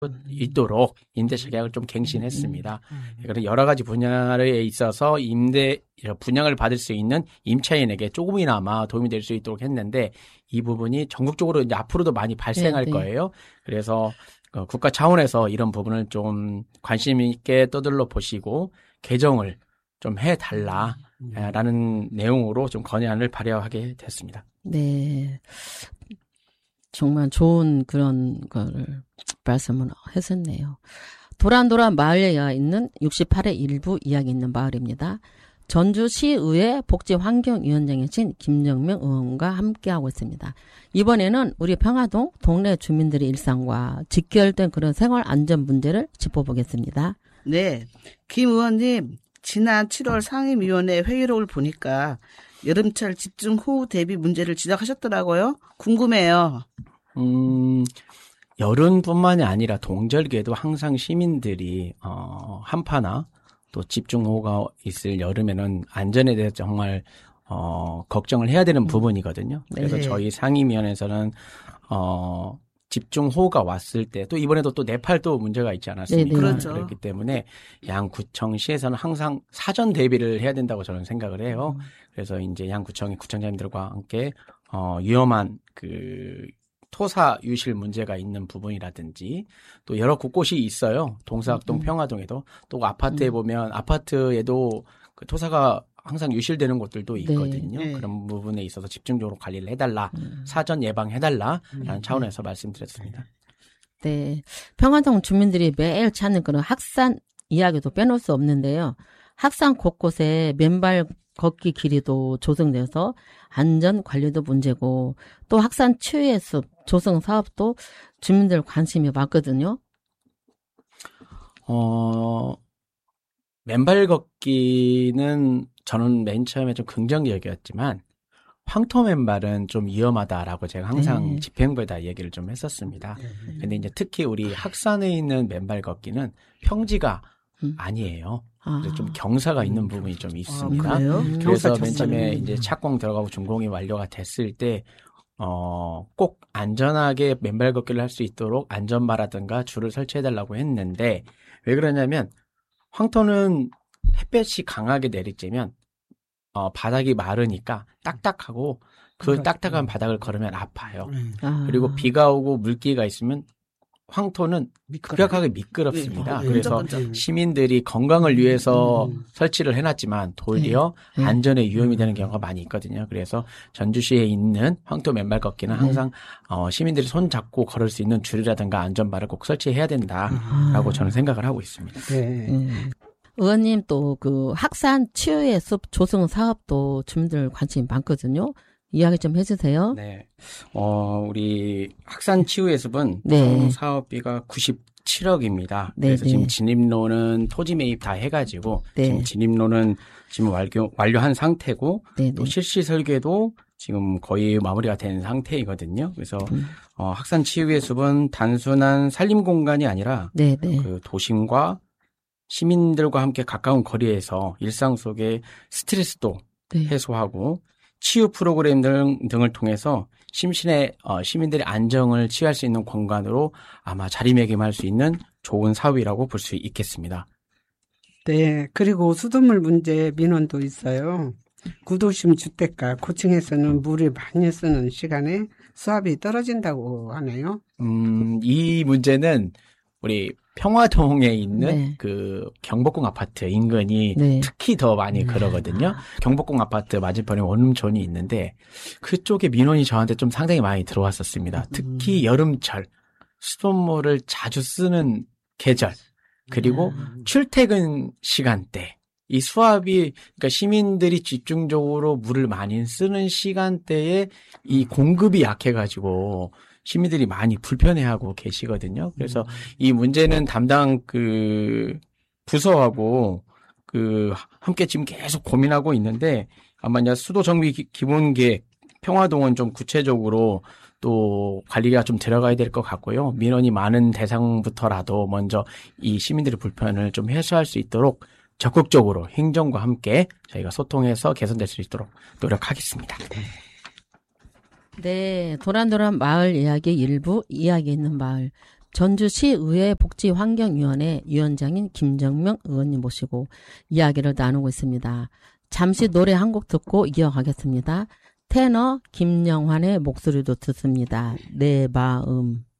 있도록 임대차 계약을 좀 갱신했습니다. 그래서 여러 가지 분야에 있어서 분양을 받을 수 있는 임차인에게 조금이나마 도움이 될 수 있도록 했는데 이 부분이 전국적으로 이제 앞으로도 많이 발생할 거예요. 그래서 국가 차원에서 이런 부분을 좀 관심 있게 떠들러 보시고 개정을 좀 해달라라는 내용으로 좀 건의안을 발의하게 됐습니다. 네. 정말 좋은 그런 거를 말씀을 하셨네요. 도란도란 마을에 있는 68의 일부 이야기 있는 마을입니다. 전주시의회 복지환경위원장이신 김정명 의원과 함께하고 있습니다. 이번에는 우리 평화동 동네 주민들의 일상과 직결된 그런 생활 안전 문제를 짚어보겠습니다. 네. 김 의원님, 지난 7월 상임위원회 회의록을 보니까 여름철 집중호우 대비 문제를 지적하셨더라고요. 궁금해요. 여름뿐만이 아니라 동절기에도 항상 시민들이 한파나 또 집중호우가 있을 여름에는 안전에 대해서 정말 걱정을 해야 되는 부분이거든요. 그래서 저희 상임위원회에서는 집중호우가 왔을 때 또 이번에도 또 네팔도 문제가 있지 않았습니까? 그렇죠. 그렇기 때문에 양구청시에서는 항상 사전 대비를 해야 된다고 저는 생각을 해요. 그래서 이제 양구청의 구청장님들과 함께 위험한 토사 유실 문제가 있는 부분이라든지 또 여러 곳곳이 있어요. 동사학동 평화동에도 또 아파트에 보면 아파트에도 그 토사가 항상 유실되는 곳들도 있거든요. 그런 부분에 있어서 집중적으로 관리를 해달라, 사전 예방해달라라는 차원에서 말씀드렸습니다. 네, 평화동 주민들이 매일 찾는 그런 학산 이야기도 빼놓을 수 없는데요. 학산 곳곳에 맨발 걷기 길이도 조성돼서 안전 관리도 문제고 또 학산 치유의 숲 조성 사업도 주민들 관심이 많거든요. 맨발 걷기는 저는 맨 처음에 좀 긍정적이었지만 황토 맨발은 좀 위험하다라고 제가 항상 집행부에다 얘기를 좀 했었습니다. 근데 이제 특히 우리 학산에 있는 맨발 걷기는 평지가 아니에요. 그래서 좀 경사가 있는 부분이 좀 있습니다. 그래서 맨 처음에 이제 착공 들어가고 준공이 완료가 됐을 때 꼭 안전하게 맨발 걷기를 할 수 있도록 안전바라든가 줄을 설치해달라고 했는데 왜 그러냐면 황토는 햇볕이 강하게 내리쬐면 바닥이 마르니까 딱딱하고 그 딱딱한 바닥을 걸으면 아파요. 그리고 비가 오고 물기가 있으면 황토는 급격하게 미끄럽습니다. 그래서 시민들이 건강을 위해서 설치를 해놨지만 도리어 안전에 위험이 되는 경우가 많이 있거든요. 그래서 전주시에 있는 황토 맨발 걷기는 항상 시민들이 손 잡고 걸을 수 있는 줄이라든가 안전바를 꼭 설치해야 된다라고 저는 생각을 하고 있습니다. 의원님 또 그 학산 치유의 숲 조성 사업도 주민들 관심이 많거든요. 이야기 좀 해주세요. 네. 우리 학산 치유의 숲은 총 사업비가 97억입니다. 그래서 지금 진입로는 토지 매입 다 해가지고 지금 진입로는 지금 완료한 상태고 또 실시 설계도 지금 거의 마무리가 된 상태이거든요. 그래서 학산 치유의 숲은 단순한 산림 공간이 아니라 그 도심과 시민들과 함께 가까운 거리에서 일상 속의 스트레스도 해소하고 치유 프로그램 등을 통해서 시민들의 안정을 취할 수 있는 공간으로 아마 자리매김할 수 있는 좋은 사업이라고 볼 수 있겠습니다. 네, 그리고 수돗물 문제 민원도 있어요. 구도심 주택가 고층에서는 물을 많이 쓰는 시간에 수압이 떨어진다고 하네요. 이 문제는 우리 평화동에 있는 그 경복궁 아파트 인근이 특히 더 많이 그러거든요. 경복궁 아파트 맞은편에 원룸촌이 있는데 그쪽에 민원이 저한테 좀 상당히 많이 들어왔었습니다. 특히 여름철 수돗물을 자주 쓰는 계절 그리고 출퇴근 시간대 이 수압이 그러니까 시민들이 집중적으로 물을 많이 쓰는 시간대에 이 공급이 약해가지고 시민들이 많이 불편해하고 계시거든요. 그래서 이 문제는 담당 부서하고 함께 지금 계속 고민하고 있는데 아마 이제 수도 정비 기본 계획 평화동은 좀 구체적으로 또 관리가 좀 들어가야 될 것 같고요. 민원이 많은 대상부터라도 먼저 이 시민들의 불편을 좀 해소할 수 있도록 적극적으로 행정과 함께 저희가 소통해서 개선될 수 있도록 노력하겠습니다. 네, 도란도란 마을 이야기 일부 이야기 있는 마을 전주시의회 복지환경위원회 위원장인 김정명 의원님 모시고 이야기를 나누고 있습니다. 잠시 노래 한 곡 듣고 이어가겠습니다. 테너 김영환의 목소리도 듣습니다. 내 마음.